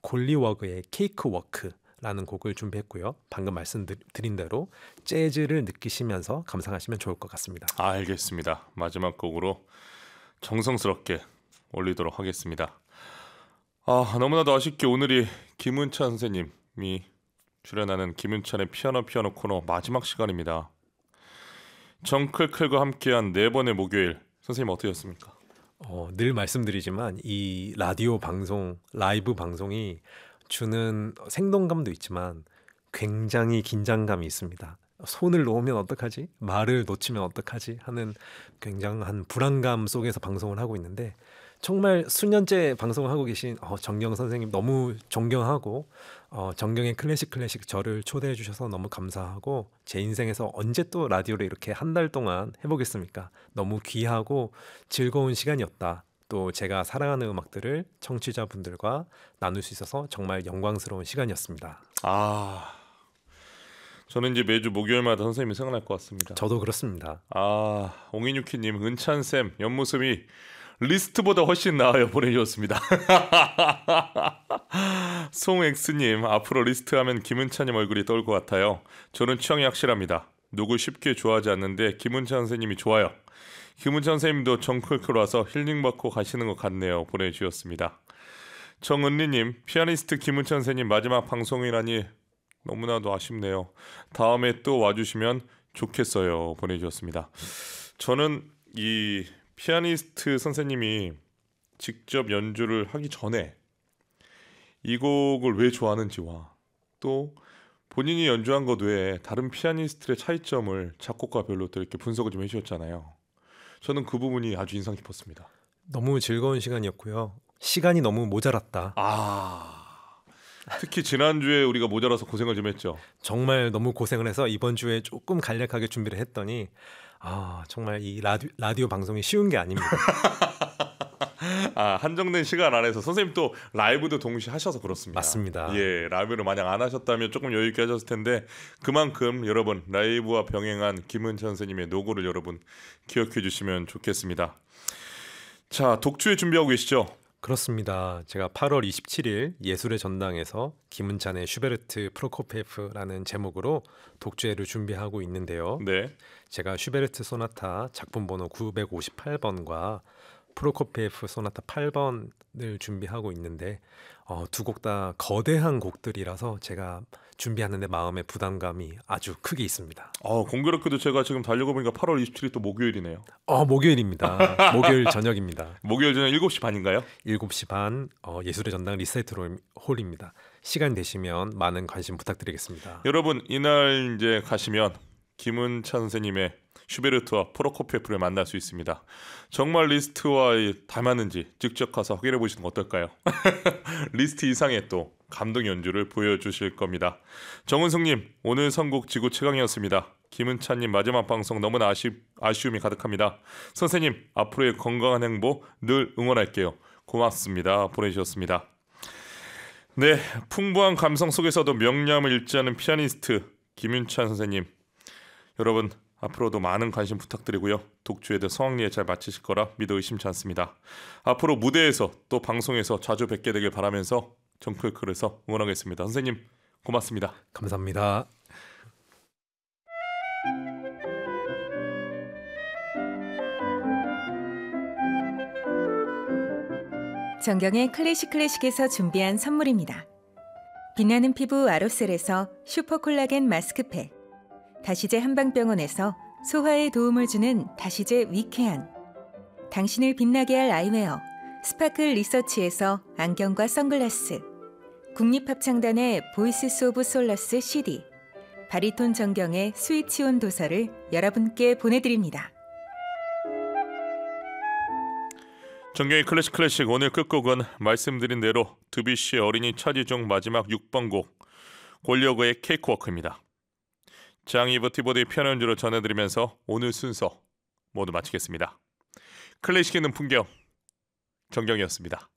골리워그의 케이크워크라는 곡을 준비했고요. 방금 말씀드린 대로 재즈를 느끼시면서 감상하시면 좋을 것 같습니다. 알겠습니다. 마지막 곡으로 정성스럽게 올리도록 하겠습니다. 너무나도 아쉽게 오늘이 김은찬 선생님이 출연하는 김은찬의 피아노 코너 마지막 시간입니다. 정클클과 함께한 4번의 목요일, 선생님 어떠셨습니까? 늘 말씀드리지만 이 라디오 방송, 라이브 방송이 주는 생동감도 있지만 굉장히 긴장감이 있습니다. 손을 놓으면 어떡하지? 말을 놓치면 어떡하지? 하는 굉장한 불안감 속에서 방송을 하고 있는데 정말 수년째 방송을 하고 계신 정경 선생님 너무 존경하고 정경의 클래식 저를 초대해 주셔서 너무 감사하고 제 인생에서 언제 또 라디오를 이렇게 한 달 동안 해보겠습니까? 너무 귀하고 즐거운 시간이었다. 또 제가 사랑하는 음악들을 청취자분들과 나눌 수 있어서 정말 영광스러운 시간이었습니다. 저는 이제 매주 목요일마다 선생님이 생각날 것 같습니다. 저도 그렇습니다. 옹이뉴키님, 은찬쌤 옆모습이 리스트보다 훨씬 나아요 보내주셨습니다. 송엑스님, 앞으로 리스트하면 김은찬님 얼굴이 떠올 것 같아요. 저는 취향이 확실합니다. 누구 쉽게 좋아하지 않는데 김은찬 선생님이 좋아요. 김은찬 선생님도 정클클 와서 힐링받고 가시는 것 같네요 보내주셨습니다. 정은리님, 피아니스트 김은찬 선생님 마지막 방송이라니 너무나도 아쉽네요. 다음에 또 와주시면 좋겠어요 보내주셨습니다. 저는 이 피아니스트 선생님이 직접 연주를 하기 전에 이 곡을 왜 좋아하는지와 또 본인이 연주한 것 외에 다른 피아니스트의 차이점을 작곡가별로 또 이렇게 분석을 좀 해주셨잖아요. 저는 그 부분이 아주 인상 깊었습니다. 너무 즐거운 시간이었고요. 시간이 너무 모자랐다. 특히 지난주에 우리가 모자라서 고생을 좀 했죠. 정말 너무 고생을 해서 이번 주에 조금 간략하게 준비를 했더니 정말 이 라디오 방송이 쉬운 게 아닙니다. 한정된 시간 안에서 선생님 또 라이브도 동시에 하셔서 그렇습니다. 맞습니다. 예, 라이브를 만약 안 하셨다면 조금 여유 있게 하셨을 텐데 그만큼 여러분 라이브와 병행한 김은찬 선생님의 노고를 여러분 기억해 주시면 좋겠습니다. 자, 독주회 준비하고 계시죠? 그렇습니다. 제가 8월 27일 예술의 전당에서 김은찬의 슈베르트 프로코피에프라는 제목으로 독주회를 준비하고 있는데요. 네. 제가 슈베르트 소나타 작품 번호 958번과 프로코피에프 소나타 8번을 준비하고 있는데 두 곡 다 거대한 곡들이라서 제가 준비하는데 마음의 부담감이 아주 크게 있습니다. 공교롭게도 제가 지금 달려고 보니까 8월 27일 또 목요일이네요. 목요일입니다. 목요일 저녁입니다. 목요일 저녁 7시 반인가요? 7시 반 예술의 전당 리사이틀 홀입니다. 시간 되시면 많은 관심 부탁드리겠습니다. 여러분 이날 이제 가시면 김은찬 선생님의 슈베르트와 프로코피에프를 만날 수 있습니다. 정말 리스트와 닮았는지 직접 가서 확인해 보시는 건 어떨까요? 리스트 이상의 또 감동 연주를 보여주실 겁니다. 정은숙님, 오늘 선곡 지구 최강이었습니다. 김은찬님 마지막 방송 너무나 아쉬움이 가득합니다. 선생님, 앞으로의 건강한 행보 늘 응원할게요. 고맙습니다. 보내주셨습니다. 네, 풍부한 감성 속에서도 명량을 잃지 않은 피아니스트 김은찬 선생님, 여러분 앞으로도 많은 관심 부탁드리고요. 독주에도 성황리에 잘 마치실 거라 믿어 의심치 않습니다. 앞으로 무대에서 또 방송에서 자주 뵙게 되길 바라면서 정클클에서 응원하겠습니다. 선생님 고맙습니다. 감사합니다. 정경의 클래식에서 준비한 선물입니다. 빛나는 피부 아로셀에서 슈퍼콜라겐 마스크팩, 다시제 한방병원에서 소화에 도움을 주는 다시제 위쾌한, 당신을 빛나게 할 아이웨어 스파클 리서치에서 안경과 선글라스, 국립합창단의 보이스 오브 솔라스 CD, 바리톤 정경의 스위치온 도서를 여러분께 보내드립니다. 정경의 클래식 오늘 끝곡은 말씀드린 대로 드뷔시의 어린이 차지중 마지막 6번 곡 골리워그의 케이크워크입니다. 장이브 티보드의 피아노 연주로 전해드리면서 오늘 순서 모두 마치겠습니다. 클래식 있는 풍경 정경이었습니다.